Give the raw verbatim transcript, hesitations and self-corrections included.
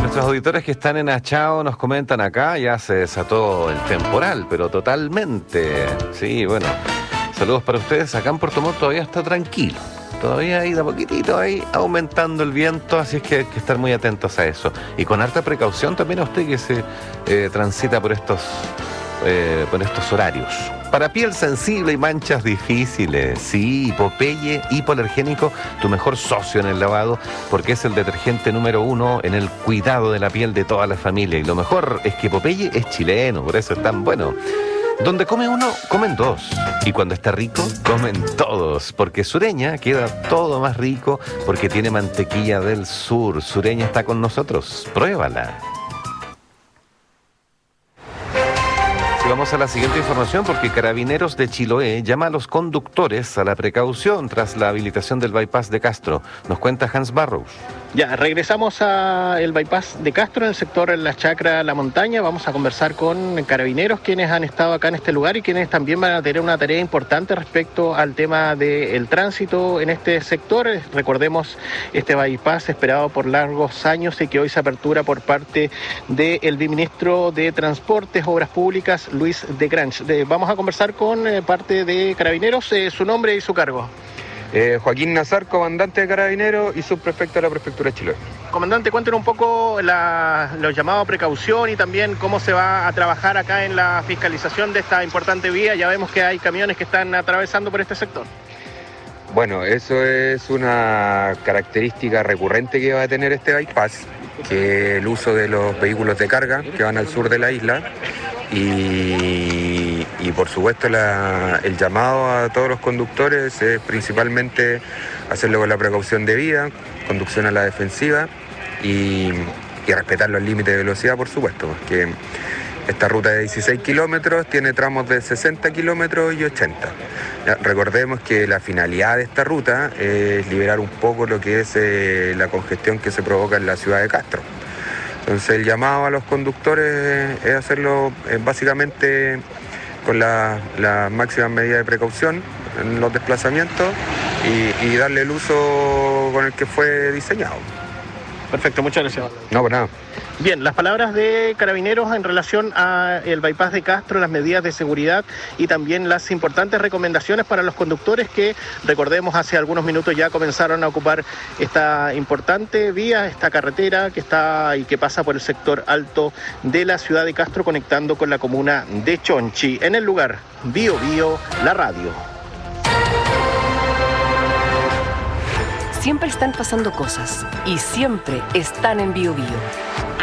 nuestros auditores que están en Achao nos comentan acá, ya se desató el temporal, pero totalmente. Sí, bueno, saludos para ustedes. Acá en Puerto Montt todavía está tranquilo. Todavía hay de a poquitito ahí aumentando el viento, así es que hay que estar muy atentos a eso. Y con harta precaución también a usted que se eh, transita por estos, eh, por estos horarios. Para piel sensible y manchas difíciles, sí, Popeye hipoalergénico, tu mejor socio en el lavado, porque es el detergente número uno en el cuidado de la piel de toda la familia. Y lo mejor es que Popeye es chileno, por eso es tan bueno. Donde come uno, comen dos. Y cuando está rico, comen todos. Porque Sureña queda todo más rico porque tiene mantequilla del sur. Sureña está con nosotros. Pruébala. Vamos a la siguiente información porque Carabineros de Chiloé llama a los conductores a la precaución tras la habilitación del bypass de Castro. Nos cuenta Hans Barrows. Ya, regresamos al bypass de Castro en el sector La Chacra, La Montaña. Vamos a conversar con carabineros quienes han estado acá en este lugar y quienes también van a tener una tarea importante respecto al tema del tránsito en este sector. Recordemos este bypass esperado por largos años y que hoy se apertura por parte del viceministro de Transportes, Obras Públicas, Luis de Granch. Vamos a conversar con eh, parte de Carabineros, eh, su nombre y su cargo. Eh, Joaquín Nazar, comandante de Carabineros y subprefecto de la Prefectura de Chiloé. Comandante, cuéntenos un poco la, los llamados a precaución y también cómo se va a trabajar acá en la fiscalización de esta importante vía. Ya vemos que hay camiones que están atravesando por este sector. Bueno, eso es una característica recurrente que va a tener este bypass, que es el uso de los vehículos de carga que van al sur de la isla. Y, y por supuesto la, el llamado a todos los conductores es principalmente hacerlo con la precaución debida, conducción a la defensiva y, y respetar los límites de velocidad, por supuesto, porque esta ruta de dieciséis kilómetros tiene tramos de sesenta kilómetros y ochenta. Ya, recordemos que la finalidad de esta ruta es liberar un poco lo que es eh, la congestión que se provoca en la ciudad de Castro. Entonces el llamado a los conductores es hacerlo eh, básicamente con las la máximas medidas de precaución en los desplazamientos y, y darle el uso con el que fue diseñado. Perfecto, muchas gracias. No, por nada. Bien, las palabras de Carabineros en relación al bypass de Castro, las medidas de seguridad y también las importantes recomendaciones para los conductores que, recordemos, hace algunos minutos ya comenzaron a ocupar esta importante vía, esta carretera que está y que pasa por el sector alto de la ciudad de Castro, conectando con la comuna de Chonchi. En el lugar, Bio Bio, la radio. Siempre están pasando cosas y siempre están en Bio Bio.